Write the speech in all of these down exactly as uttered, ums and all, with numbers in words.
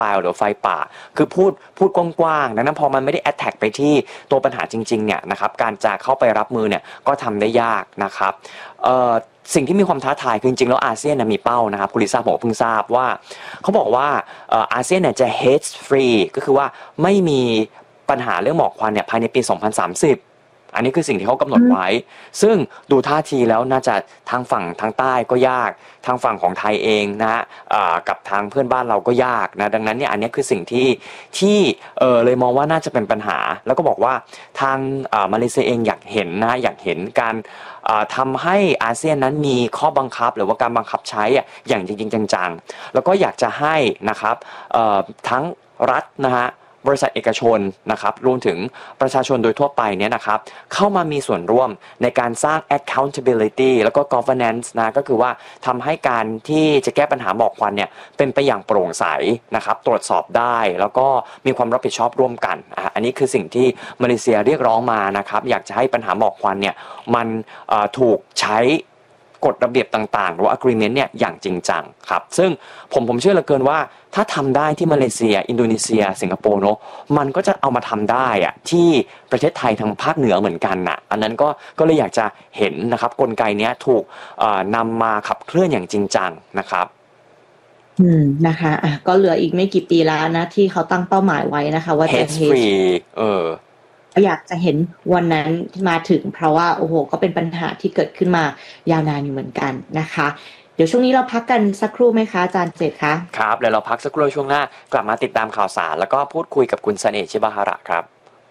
หรือไฟป่าคือพูดพูดกว้างๆดังนั้นพอมันไม่ได้แอตแทกไปที่ตัวปัญหาจริงๆเนี่ยนะครับการจะเข้าไปรับมือเนี่ยก็ทำได้ยากนะครับเอ่อสิ่งที่มีความท้าทายคือจริงๆแล้วอาเซียนมีเป้านะครับคุณลิซ่าผมเพิ่งทราบว่าเขาบอกว่าอาเซียนเนี่ยจะ haze free ก็คือว่าไม่มีปัญหาเรื่องหมอกควันเนี่ยภายในปีสองพันสามสิบอันนี้คือสิ่งที่เขากำหนดไว้ซึ่งดูท่าทีแล้วน่าจะทางฝั่งทางใต้ก็ยากทางฝั่งของไทยเองนะฮะกับทางเพื่อนบ้านเราก็ยากนะดังนั้นเนี่ยอันนี้คือสิ่งที่ที่เออเลยมองว่าน่าจะเป็นปัญหาแล้วก็บอกว่าทางมาเลเซียเองอยากเห็นนะอยากเห็นการทำให้อาเซียนนั้นมีข้อบังคับหรือว่าการบังคับใช้อย่างจริงๆจังๆแล้วก็อยากจะให้นะครับทั้งรัฐนะฮะบริษัทเอกชนนะครับรวมถึงประชาชนโดยทั่วไปเนี่ยนะครับเข้ามามีส่วนร่วมในการสร้าง accountability แล้วก็ governance นะก็คือว่าทำให้การที่จะแก้ปัญหาหมอกควันเนี่ยเป็นไปอย่างโปร่งใสนะครับตรวจสอบได้แล้วก็มีความรับผิดชอบร่วมกันอันนี้คือสิ่งที่มาเลเซียเรียกร้องมานะครับอยากจะให้ปัญหาหมอกควันเนี่ยมันถูกใช้กฎระเบียบต่างๆหรือว่า agreement เนี่ยอย่างจริงจังครับซึ่งผมผมเชื่อเหลือเกินว่าถ้าทำได้ที่มาเลเซียอินโดนีเซียสิงคโปร์เนาะมันก็จะเอามาทำได้อะที่ประเทศไทยทางภาคเหนือเหมือนกันน่ะอันนั้นก็ก็เลยอยากจะเห็นนะครับกลไกนี้ถูกนำมาขับเคลื่อนอย่างจริงจังนะครับอืมนะคะอ่ะก็เหลืออีกไม่กี่ปีแล้วนะที่เขาตั้งเป้าหมายไว้นะคะว่าจะ Hate Free เอออยากจะเห็นวันนั้นมาถึงเพราะว่าโอ้โหก็เป็นปัญหาที่เกิดขึ้นมายาวนานอยู่เหมือนกันนะคะเดี๋ยวช่วงนี้เราพักกันสักครู่ไหมคะอาจารย์เจตคะครับเดี๋ยวเราพักสักครู่ช่วงหน้ากลับมาติดตามข่าวสารแล้วก็พูดคุยกับคุณเสน่ห์ชิบาฮาระครับ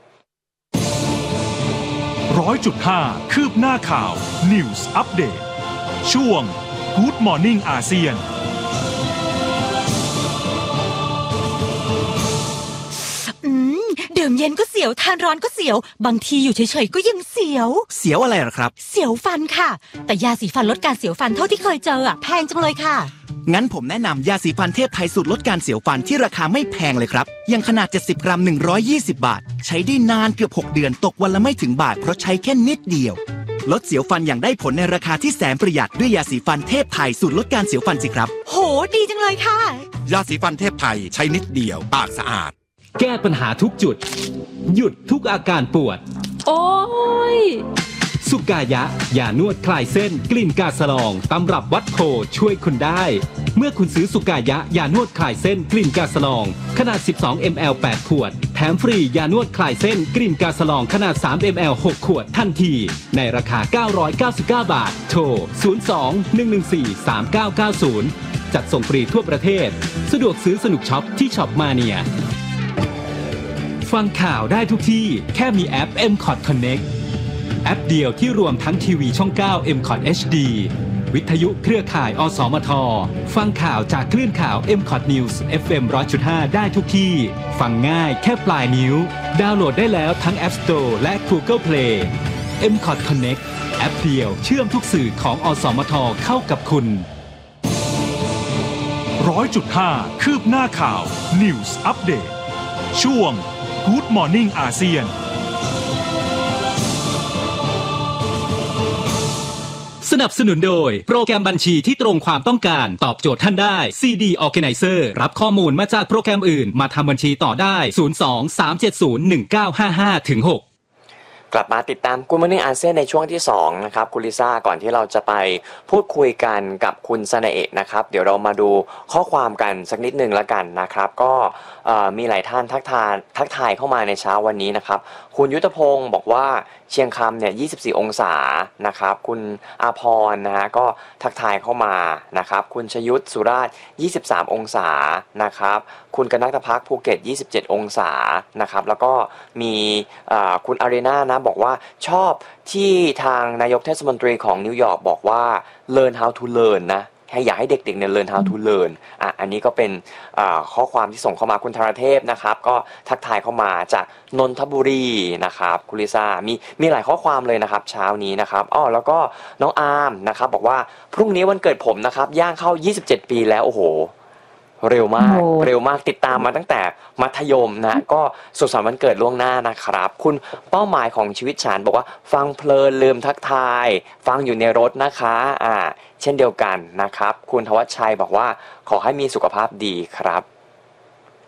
ร้อยจุดห้าคืบหน้าข่าว News Update ช่วง Good Morning อาเซียนดื่มเย็นก็เสียวทานร้อนก็เสียวบางทีอยู่เฉยๆก็ยังเสียวเสียวอะไรหรอครับเสียวฟันค่ะแต่ยาสีฟันลดการเสียวฟันเท่าที่เคยเจออ่ะแพงจังเลยค่ะงั้นผมแนะนำยาสีฟันเทพไทยสูตรลดการเสียวฟันที่ราคาไม่แพงเลยครับยังขนาดเจ็ดสิบกรัมหนึ่งร้อยยี่สิบบาทใช้ได้นานเกือบหกเดือนตกวันละไม่ถึงบาทเพราะใช้แค่นิดเดียวลดเสียวฟันอย่างได้ผลในราคาที่แสนประหยัดด้วยยาสีฟันเทพไทยสูตรลดการเสียวฟันสิครับโหดีจังเลยค่ะยาสีฟันเทพไทยใช้นิดเดียวปากสะอาดแก้ปัญหาทุกจุดหยุดทุกอาการปวดโอ้ยสุกายะยานวดคลายเส้นกลิ่นกาสลองตำรับวัดโพช่วยคุณได้เมื่อคุณซื้อสุกายะยานวดคลายเส้นกลิ่นกาสลองขนาดสิบสองมิลลิลิตร แปดขวดแถมฟรียานวดคลายเส้นกลิ่นกาสลองขนาดสามมิลลิลิตร หกขวดทันทีในราคาเก้าร้อยเก้าสิบเก้าบาทโทรศูนย์ สอง หนึ่ง หนึ่ง สี่ สาม เก้า เก้า ศูนย์จัดส่งฟรีทั่วประเทศสะดวกซื้อสนุกช็อปที่ช็อปมาเนียฟังข่าวได้ทุกที่แค่มีแอป เอ็ม คอท Connect แอปเดียวที่รวมทั้งทีวีช่องเก้า เอ็ม คอท เอช ดี วิทยุเครือข่ายอสมทฟังข่าวจากคลื่นข่าว เอ็ม คอท News เอฟ เอ็ม หนึ่งร้อยจุดห้า ได้ทุกที่ฟังง่ายแค่ปลายนิ้วดาวน์โหลดได้แล้วทั้ง App Store และ Google Play เอ็ม คอท Connect แอปเดียวเชื่อมทุกสื่อของอสมทเข้ากับคุณร้อยจุดห้า คืบหน้าข่าว News Update ช่วง Good Morning อาเซียนสนับสนุนโดยโปรแกรมบัญชีที่ตรงความต้องการตอบโจทย์ท่านได้ ซี ดี Organizer รับข้อมูลมาจากโปรแกรมอื่นมาทำบัญชีต่อได้ศูนย์ สอง สาม เจ็ด ศูนย์ หนึ่ง เก้า ห้า ห้า ถึง หกกลับมาติดตาม Good Morning อาเซียนในช่วงที่สองนะครับคุณลิซ่าก่อนที่เราจะไปพูดคุยกันกับคุณเสน่ห์นะครับเดี๋ยวเรามาดูข้อความกันสักนิดนึงละกันนะครับก็มีหลายท่านทักทายทักทายเข้ามาในเช้าวันนี้นะครับคุณยุทธพงศ์บอกว่าเชียงคำเนี่ยยี่สิบสี่องศานะครับคุณอาพรนะฮะก็ทักทายเข้ามานะครับคุณชยุทธสุราษฎร์ยี่สิบสามองศานะครับคุณกนักตพักภูเก็ตยี่สิบเจ็ดองศานะครับแล้วก็มีคุณอารีนานะบอกว่าชอบที่ทางนายกเทศมนตรีของนิวยอร์กบอกว่า learn how to learn นะให้อยากให้เด็กๆเนี่ย learn how to learn อ่ะอันนี้ก็เป็นข้อความที่ส่งเข้ามาคุณธารเทพนะครับก็ทักทายเข้ามาจากนนทบุรีนะครับคุณลิซ่ามีมีหลายข้อความเลยนะครับเช้านี้นะครับอ้อแล้วก็น้องอาร์มนะครับบอกว่าพรุ่งนี้วันเกิดผมนะครับย่างเข้ายี่สิบเจ็ดปีแล้วโอ้โหเร็วมากเร็วมากติดตามมาตั้งแต่มัธยมนะก็สุขสันต์วันเกิดล่วงหน้านะครับคุณเป้าหมายของชีวิตฉันบอกว่าฟังเพลินลืมทักทายฟังอยู่ในรถนะคะอ่าเช่นเดียวกันนะครับคุณทวัชชัยบอกว่าขอให้มีสุขภาพดีครับ